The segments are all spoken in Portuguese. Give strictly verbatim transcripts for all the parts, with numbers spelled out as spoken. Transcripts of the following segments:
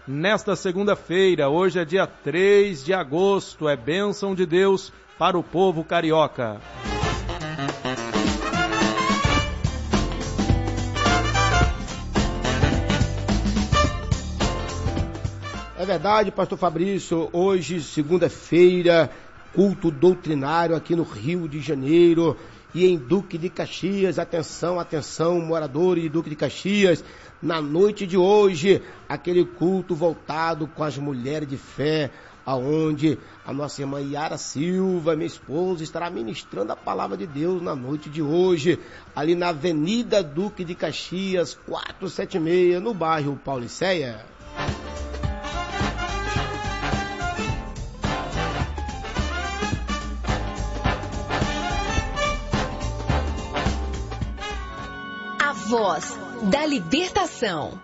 nesta segunda-feira. Hoje é dia três de agosto, é bênção de Deus para o povo carioca. É verdade, pastor Fabrício, hoje, segunda-feira, culto doutrinário aqui no Rio de Janeiro e em Duque de Caxias. Atenção, atenção, moradores de Duque de Caxias, na noite de hoje, aquele culto voltado com as mulheres de fé, aonde a nossa irmã Yara Silva, minha esposa, estará ministrando a palavra de Deus na noite de hoje, ali na Avenida Duque de Caxias, quatrocentos e setenta e seis, no bairro Paulicéia. Voz da Libertação.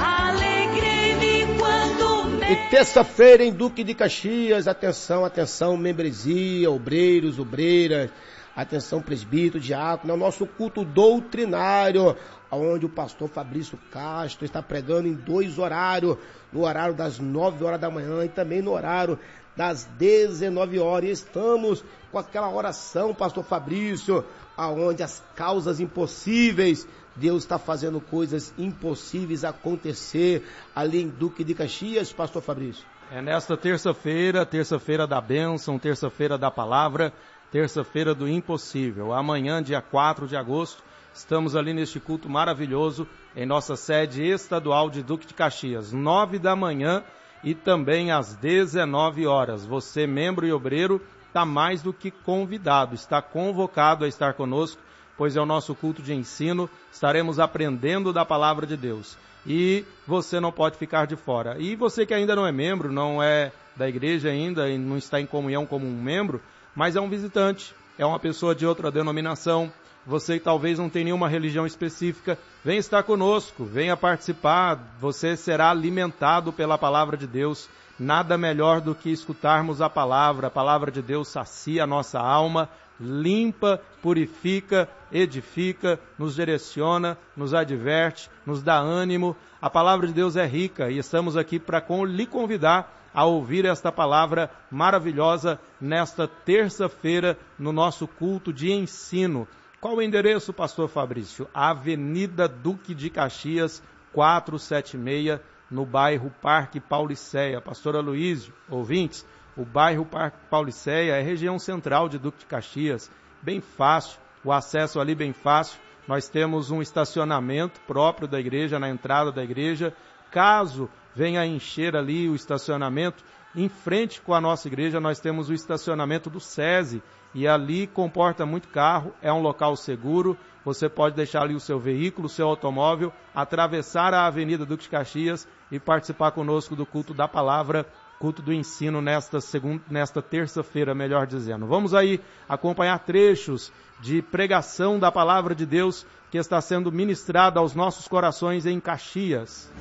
Alegrei-me quando me... E terça-feira em Duque de Caxias, atenção, atenção, membresia, obreiros, obreiras, atenção, presbítero, diácono, é o nosso culto doutrinário, onde o pastor Fabrício Castro está pregando em dois horários, no horário das nove horas da manhã e também no horário das dezenove horas. E estamos com aquela oração, pastor Fabrício, aonde as causas impossíveis, Deus está fazendo coisas impossíveis acontecer ali em Duque de Caxias, pastor Fabrício. É nesta terça-feira, terça-feira da bênção, terça-feira da palavra, terça-feira do impossível. Amanhã, dia quatro de agosto, estamos ali neste culto maravilhoso em nossa sede estadual de Duque de Caxias, nove da manhã e também às dezenove horas. Você, membro e obreiro, está mais do que convidado, está convocado a estar conosco, pois é o nosso culto de ensino, estaremos aprendendo da palavra de Deus. E você não pode ficar de fora. E você que ainda não é membro, não é da igreja ainda, e não está em comunhão como um membro, mas é um visitante, é uma pessoa de outra denominação, você que talvez não tenha nenhuma religião específica, venha estar conosco, venha participar, você será alimentado pela palavra de Deus. Nada melhor do que escutarmos a palavra, a palavra de Deus sacia a nossa alma, limpa, purifica, edifica, nos direciona, nos adverte, nos dá ânimo. A palavra de Deus é rica e estamos aqui para lhe convidar a ouvir esta palavra maravilhosa nesta terça-feira no nosso culto de ensino. Qual o endereço, pastor Fabrício? Avenida Duque de Caxias, quatrocentos e setenta e seis, no bairro Parque Paulicéia. Pastora Luísio, ouvintes, o bairro Parque Paulicéia é região central de Duque de Caxias, bem fácil, o acesso ali bem fácil. Nós temos um estacionamento próprio da igreja, na entrada da igreja. Caso venha a encher ali o estacionamento, em frente com a nossa igreja nós temos o estacionamento do SESI, e ali comporta muito carro, é um local seguro. Você pode deixar ali o seu veículo, o seu automóvel, atravessar a Avenida Duque de Caxias e participar conosco do culto da palavra, culto do ensino nesta, segunda, nesta terça-feira, melhor dizendo. Vamos aí acompanhar trechos de pregação da palavra de Deus que está sendo ministrada aos nossos corações em Caxias.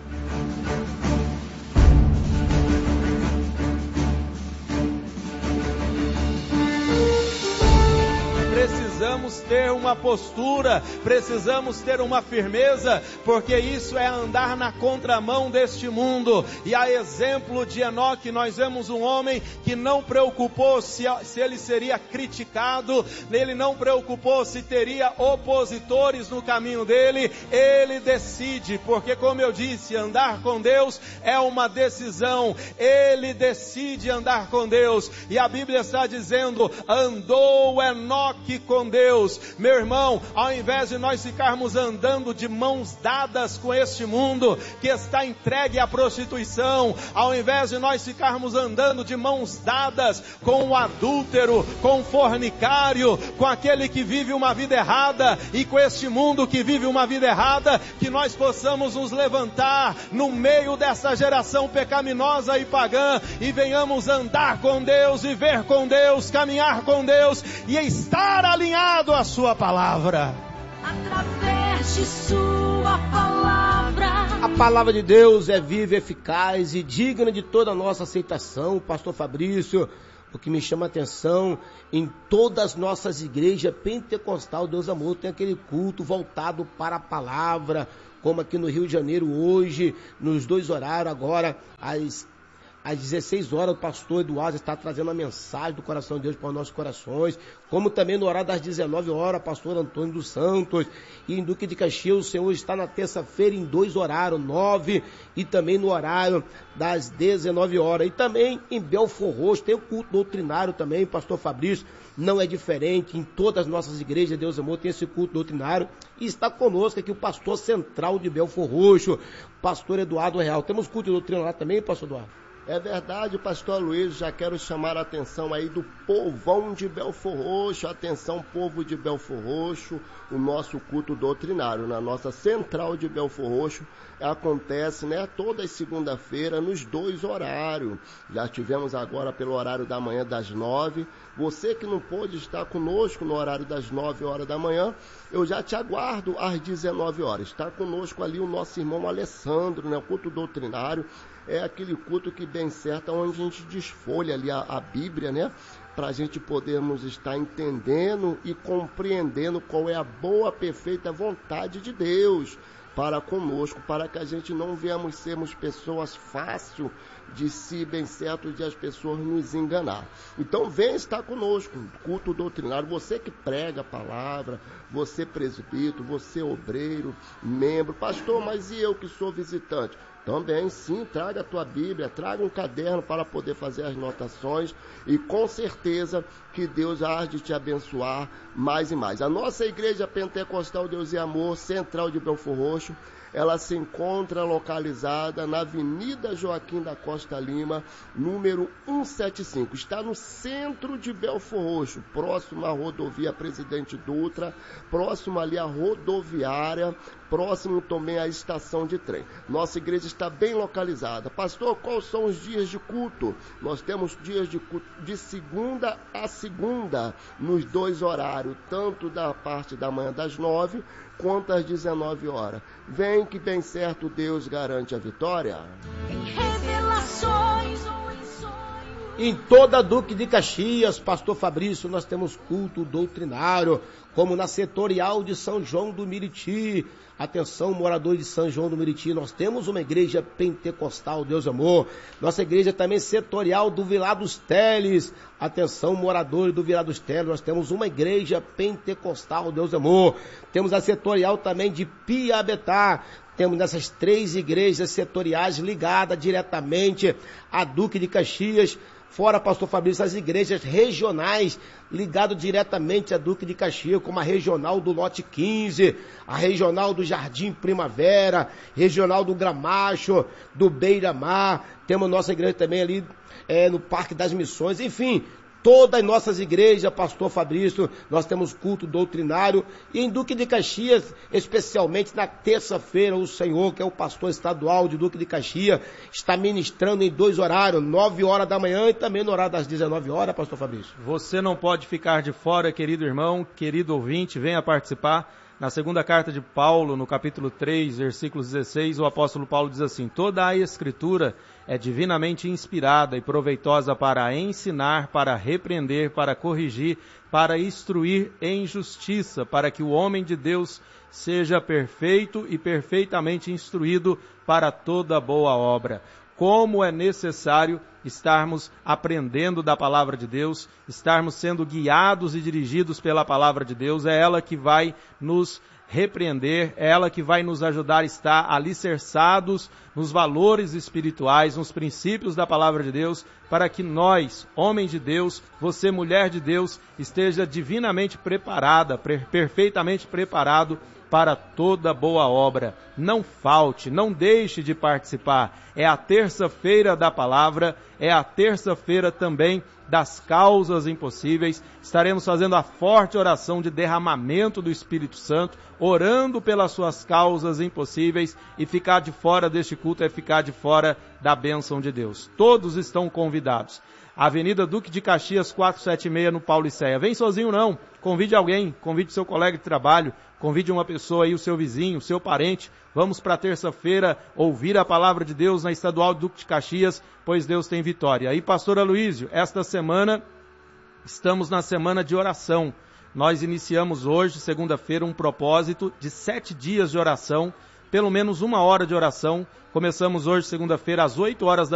Precisamos ter uma postura, precisamos ter uma firmeza, porque isso é andar na contramão deste mundo. E a exemplo de Enoque, nós vemos um homem que não preocupou se, se ele seria criticado, ele não preocupou se teria opositores no caminho dele. Ele decide, porque como eu disse, andar com Deus é uma decisão. Ele decide andar com Deus, e a Bíblia está dizendo: andou Enoque com Deus. Meu irmão, ao invés de nós ficarmos andando de mãos dadas com este mundo que está entregue à prostituição, ao invés de nós ficarmos andando de mãos dadas com o adúltero, com o fornicário, com aquele que vive uma vida errada e com este mundo que vive uma vida errada, que nós possamos nos levantar no meio dessa geração pecaminosa e pagã e venhamos andar com Deus, viver com Deus, caminhar com Deus e estar alinhado à sua palavra. Através de sua palavra. A palavra de Deus é viva, eficaz e digna de toda a nossa aceitação. Pastor Fabrício, o que me chama a atenção, em todas as nossas igrejas pentecostal, Deus amor, tem aquele culto voltado para a palavra, como aqui no Rio de Janeiro hoje, nos dois horários, agora às Às dezesseis horas, o pastor Eduardo está trazendo a mensagem do coração de Deus para os nossos corações, como também no horário das dezenove horas, pastor Antônio dos Santos, e em Duque de Caxias, o Senhor está na terça-feira em dois horários, nove, e também no horário das dezenove horas, e também em Belfor Roxo, tem o culto doutrinário também, pastor Fabrício, não é diferente, em todas as nossas igrejas, Deus amor, tem esse culto doutrinário, e está conosco aqui o pastor central de Belfor Roxo, pastor Eduardo Real. Temos culto doutrinário lá também, pastor Eduardo? É verdade, pastor Luiz, já quero chamar a atenção aí do povão de Belfor Roxo, atenção povo de Belfor Roxo, o nosso culto doutrinário na nossa central de Belfor Roxo acontece, né, toda segunda-feira nos dois horários. Já tivemos agora pelo horário da manhã das nove. Você que não pôde estar conosco no horário das nove horas da manhã, eu já te aguardo às dezenove horas. Está conosco ali o nosso irmão Alessandro, né, o culto doutrinário. É aquele culto que bem certo, onde a gente desfolha ali a, a Bíblia, né? Para a gente podermos estar entendendo e compreendendo qual é a boa, perfeita vontade de Deus para conosco, para que a gente não venhamos sermos pessoas fáceis de si, bem certo, de as pessoas nos enganar. Então vem estar conosco, culto doutrinário, você que prega a palavra, você presbítero, você obreiro, membro, pastor, mas e eu que sou visitante? Também, sim, traga a tua Bíblia, traga um caderno para poder fazer as notações e com certeza que Deus há de te abençoar mais e mais. A nossa Igreja Pentecostal Deus e Amor, central de Belfor Roxo, ela se encontra localizada na Avenida Joaquim da Costa Lima, número cento e setenta e cinco. Está no centro de Belfor Roxo, próximo à rodovia Presidente Dutra, próximo ali à rodoviária, próximo também à estação de trem. Nossa igreja está bem localizada. Pastor, quais são os dias de culto? Nós temos dias de culto de segunda a segunda, nos dois horários, tanto da parte da manhã das nove, quanto às dezenove horas. Vem que bem certo Deus garante a vitória. Em revelações ou em sonhos. Em toda Duque de Caxias, pastor Fabrício, nós temos culto doutrinário, como na setorial de São João do Miriti. Atenção, moradores de São João do Miriti, nós temos uma igreja pentecostal, Deus amor. Nossa igreja também setorial do Vilar dos Teles. Atenção, moradores do Vilar dos Teles, nós temos uma igreja pentecostal, Deus amor. Temos a setorial também de Piabetá. Temos nessas três igrejas setoriais ligadas diretamente a Duque de Caxias. Fora, pastor Fabrício, as igrejas regionais ligadas diretamente a Duque de Caxias, como a regional do Lote quinze, a regional do Jardim Primavera, regional do Gramacho, do Beira-Mar. Temos nossa igreja também ali é, no Parque das Missões, enfim. Todas as nossas igrejas, pastor Fabrício, nós temos culto doutrinário. E em Duque de Caxias, especialmente na terça-feira, o senhor, que é o pastor estadual de Duque de Caxias, está ministrando em dois horários, nove horas da manhã e também no horário das dezenove horas, pastor Fabrício. Você não pode ficar de fora, querido irmão, querido ouvinte, venha participar. Na segunda carta de Paulo, no capítulo três, versículo dezesseis, o apóstolo Paulo diz assim: toda a escritura é divinamente inspirada e proveitosa para ensinar, para repreender, para corrigir, para instruir em justiça, para que o homem de Deus seja perfeito e perfeitamente instruído para toda boa obra. Como é necessário estarmos aprendendo da palavra de Deus, estarmos sendo guiados e dirigidos pela palavra de Deus, é ela que vai nos repreender, é ela que vai nos ajudar a estar alicerçados nos valores espirituais, nos princípios da palavra de Deus, para que nós, homens de Deus, você, mulher de Deus, esteja divinamente preparada, perfeitamente preparado para toda boa obra. Não falte, não deixe de participar. É a terça-feira da palavra, é a terça-feira também das causas impossíveis. Estaremos fazendo a forte oração de derramamento do Espírito Santo, orando pelas suas causas impossíveis, e ficar de fora deste culto é ficar de fora da bênção de Deus. Todos estão convidados. Avenida Duque de Caxias, quatrocentos e setenta e seis, no Paulicéia. Vem sozinho não, convide alguém, convide seu colega de trabalho, convide uma pessoa aí, o seu vizinho, o seu parente. Vamos para terça-feira ouvir a palavra de Deus na Estadual Duque de Caxias, pois Deus tem vitória. Aí, pastor Aloísio, esta semana estamos na semana de oração. Nós iniciamos hoje, segunda-feira, um propósito de sete dias de oração pelo menos uma hora de oração. Começamos hoje, segunda-feira, às oito horas da